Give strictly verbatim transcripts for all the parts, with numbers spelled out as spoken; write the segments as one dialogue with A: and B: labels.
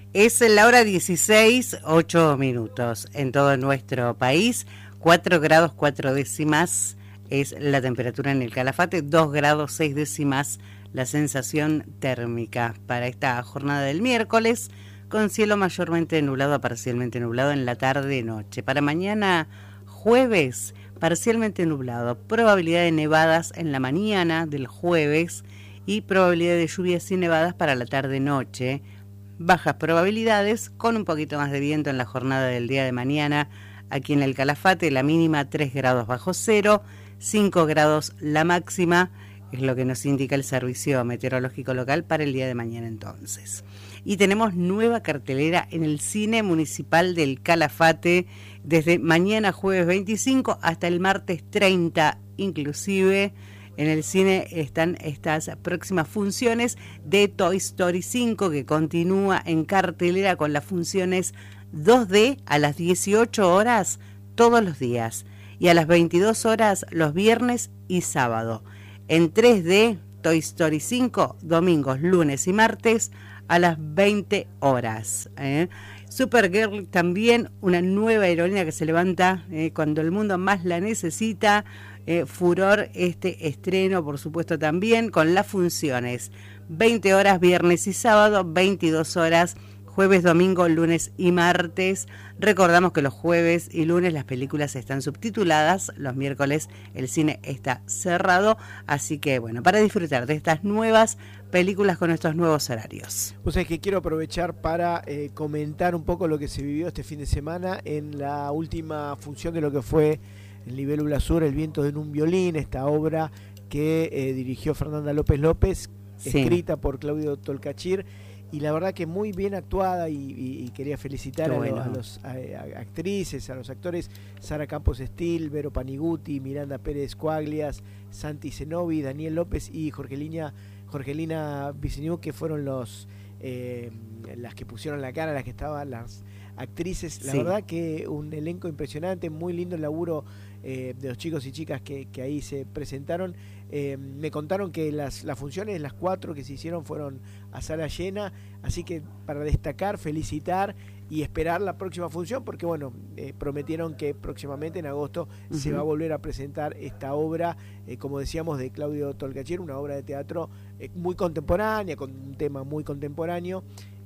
A: Es la hora dieciséis, ocho minutos en todo nuestro país, cuatro grados cuatro décimas es la temperatura en el Calafate, dos grados seis décimas la sensación térmica para esta jornada del miércoles, con cielo mayormente nublado a parcialmente nublado en la tarde-noche. Para mañana jueves, parcialmente nublado, probabilidad de nevadas en la mañana del jueves y probabilidad de lluvias y nevadas para la tarde-noche. Bajas probabilidades con un poquito más de viento en la jornada del día de mañana. Aquí en el Calafate la mínima tres grados bajo cero, cinco grados la máxima, es lo que nos indica el Servicio Meteorológico Local para el día de mañana entonces. Y tenemos nueva cartelera en el Cine Municipal del Calafate desde mañana jueves veinticinco hasta el martes treinta inclusive. En el cine están estas próximas funciones de Toy Story cinco, que continúa en cartelera con las funciones dos D a las dieciocho horas todos los días y a las veintidós horas los viernes y sábado. En tres D, Toy Story cinco, domingos, lunes y martes a las veinte horas. ¿eh? Supergirl también, una nueva heroína que se levanta eh, cuando el mundo más la necesita. Eh, furor este estreno, por supuesto, también con las funciones veinte horas viernes y sábado, veintidós horas jueves, domingo, lunes y martes. Recordamos que los jueves y lunes las películas están subtituladas, los miércoles el cine está cerrado, así que bueno, para disfrutar de estas nuevas películas con estos nuevos horarios.
B: Pues es que quiero aprovechar para eh, comentar un poco lo que se vivió este fin de semana en la última función de lo que fue el Libélula Sur, El viento en un violín, esta obra que eh, dirigió Fernanda López López, sí. escrita por Claudio Tolcachir, y la verdad que muy bien actuada, y, y, y quería felicitar a, bueno. lo, a los a, a actrices, a los actores, Sara Campos Estil, Vero Paniguti, Miranda Pérez Cuaglias, Santi Zenobi, Daniel López y Jorgelina, Jorgelina Viceniú, que fueron los eh, las que pusieron la cara, las que estaban, las actrices. La sí. verdad que un elenco impresionante, muy lindo el laburo eh, de los chicos y chicas que, que ahí se presentaron. Eh, me contaron que las, las funciones, las cuatro que se hicieron, fueron a sala llena, así que para destacar, felicitar y esperar la próxima función, porque bueno, eh, prometieron que próximamente en agosto uh-huh. se va a volver a presentar esta obra, eh, como decíamos, de Claudio Tolcachir, una obra de teatro eh, muy contemporánea, con un tema muy contemporáneo,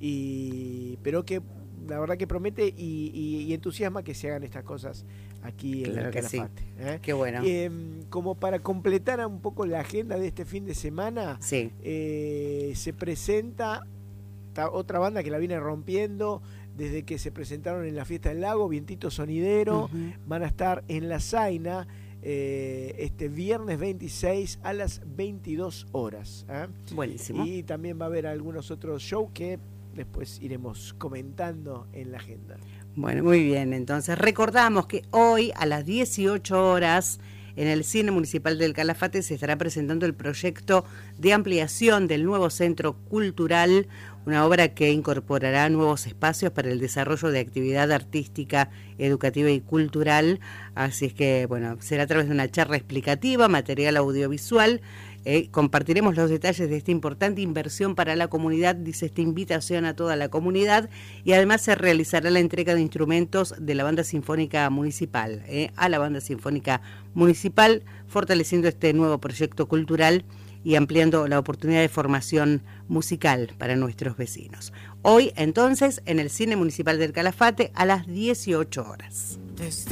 B: y pero que la verdad que promete y, y, y entusiasma que se hagan estas cosas aquí
A: claro
B: en el Calafate.
A: Sí.
B: ¿eh?
A: Qué bueno.
B: Eh, como para completar un poco la agenda de este fin de semana,
A: sí.
B: eh, se presenta otra banda que la viene rompiendo desde que se presentaron en la Fiesta del Lago, Vientito Sonidero. Uh-huh. Van a estar en La Zaina eh, este viernes veintiséis a las veintidós horas. ¿eh?
A: Buenísimo.
B: Y también va a haber algunos otros shows que después iremos comentando en la agenda.
A: Bueno, muy bien. Entonces recordamos que hoy a las dieciocho horas en el Cine Municipal del Calafate se estará presentando el proyecto de ampliación del nuevo Centro Cultural, una obra que incorporará nuevos espacios para el desarrollo de actividad artística, educativa y cultural. Así es que, bueno, será a través de una charla explicativa, material audiovisual. Eh, compartiremos los detalles de esta importante inversión para la comunidad, dice esta invitación a toda la comunidad, y además se realizará la entrega de instrumentos de la Banda Sinfónica Municipal, eh, a la Banda Sinfónica Municipal, fortaleciendo este nuevo proyecto cultural y ampliando la oportunidad de formación musical para nuestros vecinos. Hoy, entonces, en el Cine Municipal del Calafate, a las dieciocho horas.